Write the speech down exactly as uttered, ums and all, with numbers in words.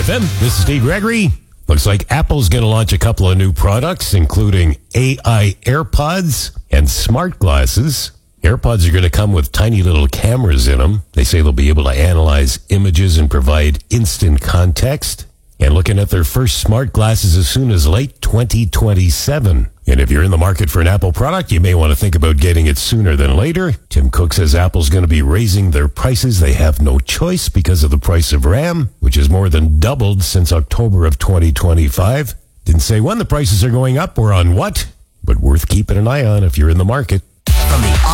M. This is Steve Gregory. Looks like Apple's going to launch a couple of new products, including A I AirPods and smart glasses. AirPods are going to come with tiny little cameras in them. They say they'll be able to analyze images and provide instant context. And looking at their first smart glasses as soon as late twenty twenty-seven. And if you're in the market for an Apple product, you may want to think about getting it sooner than later. Tim Cook says Apple's going to be raising their prices. They have no choice because of the price of RAM, which has more than doubled since October of twenty twenty-five. Didn't say when the prices are going up or on what, but worth keeping an eye on if you're in the market. From the